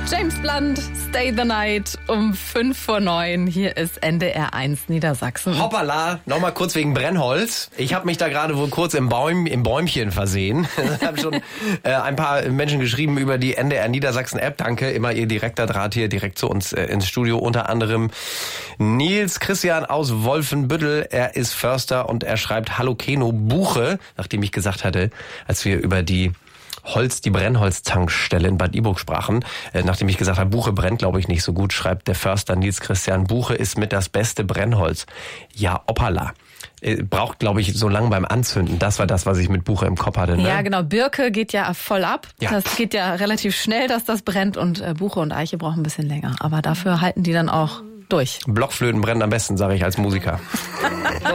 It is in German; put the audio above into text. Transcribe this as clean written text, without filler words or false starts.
James Blunt, Stay the Night um 8:55. Hier ist NDR 1 Niedersachsen. Hoppala, nochmal kurz wegen Brennholz. Ich habe mich da gerade wohl kurz im Bäumchen versehen. Ich habe schon ein paar Menschen geschrieben über die NDR Niedersachsen App. Danke, immer ihr direkter Draht hier direkt zu uns ins Studio. Unter anderem Nils Christian aus Wolfenbüttel. Er ist Förster und er schreibt Hallo Keno Buche, nachdem ich gesagt hatte, als wir über die Brennholztankstelle in Bad Iburg sprachen. Nachdem ich gesagt habe, Buche brennt, glaube ich, nicht so gut, schreibt der Förster Nils Christian, Buche ist mit das beste Brennholz. Ja, oppala. Braucht, glaube ich, so lange beim Anzünden. Das war das, was ich mit Buche im Kopf hatte. Ne? Ja, genau. Birke geht ja voll ab. Ja. Das geht ja relativ schnell, dass das brennt. Und Buche und Eiche brauchen ein bisschen länger. Aber dafür halten die dann auch durch. Blockflöten brennen am besten, sage ich als Musiker.